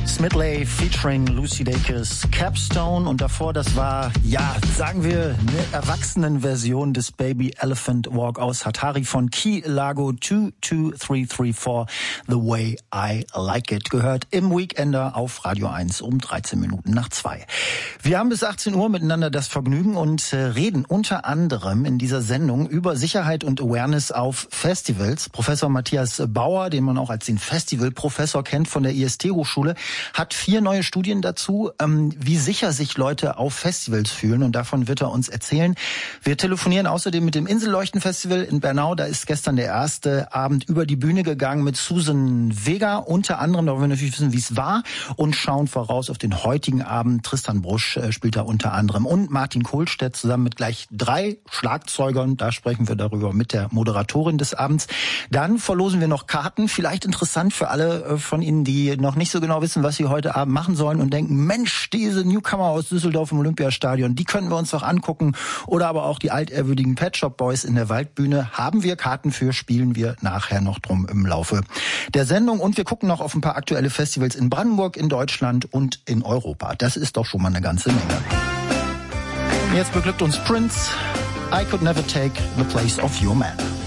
Medley featuring Lucy Dacus, Capstone, und davor, das war, ja, sagen wir, eine Erwachsenenversion des Baby Elephant Walk aus Hatari von Key Largo 22334, The Way I Like It, gehört im Weekender auf Radio 1 um 13 Minuten nach 2. Wir haben bis 18 Uhr miteinander das Vergnügen und reden unter anderem in dieser Sendung über Sicherheit und Awareness auf Festivals. Professor Matthias Bauer, den man auch als den Festivalprofessor kennt von der IST-Hochschule, hat 4 neue Studien dazu, wie sicher sich Leute auf Festivals fühlen, und davon wird er uns erzählen. Wir telefonieren außerdem mit dem Inselleuchten-Festival in Bernau. Da ist gestern der erste Abend über die Bühne gegangen mit Susan Vega. Unter anderem, da wollen wir natürlich wissen, wie es war, und schauen voraus auf den heutigen Abend. Tristan Brusch spielt da unter anderem und Martin Kohlstedt zusammen mit gleich 3 Schlagzeugern. Da sprechen wir darüber mit der Moderatorin des Abends. Dann verlosen wir noch Karten, vielleicht interessant für alle von Ihnen, die noch nicht so genau wissen, was sie heute Abend machen sollen und denken, Mensch, diese Newcomer aus Düsseldorf im Olympiastadion, die können wir uns doch angucken. Oder aber auch die altehrwürdigen Pet Shop Boys in der Waldbühne. Haben wir Karten für, spielen wir nachher noch drum im Laufe der Sendung. Und wir gucken noch auf ein paar aktuelle Festivals in Brandenburg, in Deutschland und in Europa. Das ist doch schon mal eine ganze Menge. Jetzt beglückt uns Prince, I Could Never Take the Place of Your Man.